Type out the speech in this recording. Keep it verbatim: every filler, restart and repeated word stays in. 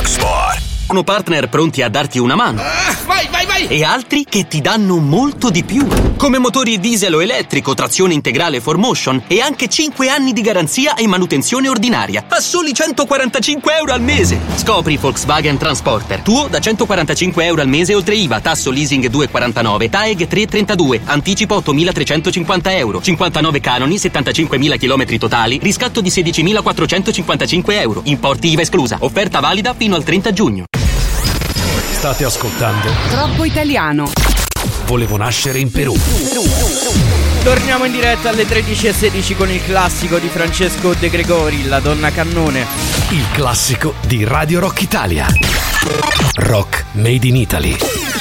Rocksport. Sono partner pronti a darti una mano. Ah, vai, vai, vai! E altri che ti danno molto di più. Come motori diesel o elettrico, trazione integrale four motion e anche cinque anni di garanzia e manutenzione ordinaria a soli centoquarantacinque euro al mese. Scopri Volkswagen Transporter. Tuo da centoquarantacinque euro al mese oltre I V A, tasso leasing due virgola quarantanove, T A E G tre virgola trentadue, anticipo ottomilatrecentocinquanta euro, cinquantanove canoni, settantacinquemila chilometri totali, riscatto di sedicimilaquattrocentocinquantacinque euro, importi I V A esclusa, offerta valida fino al trenta giugno. State ascoltando Troppo Italiano. Volevo nascere in Perù. Torniamo in diretta alle tredici e sedici con il classico di Francesco De Gregori, La donna cannone. Il classico di Radio Rock Italia. Rock Made in Italy.